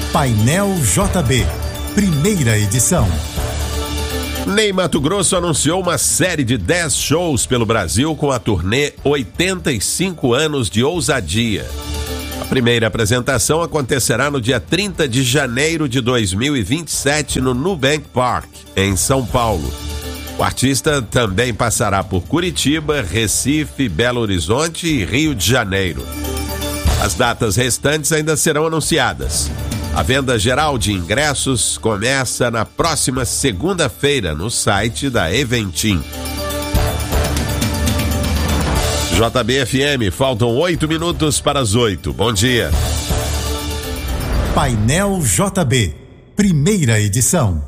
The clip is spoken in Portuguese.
Painel JB, primeira edição. Ney Matogrosso anunciou uma série de 10 shows pelo Brasil com a turnê 85 anos de ousadia. A primeira apresentação acontecerá no dia 30 de janeiro de 2027 no Nubank Park, em São Paulo. O artista também passará por Curitiba, Recife, Belo Horizonte e Rio de Janeiro. As datas restantes ainda serão anunciadas. A venda geral de ingressos começa na próxima segunda-feira no site da Eventim. JB-FM, faltam 8 minutos para as 8. Bom dia. Painel JB, primeira edição.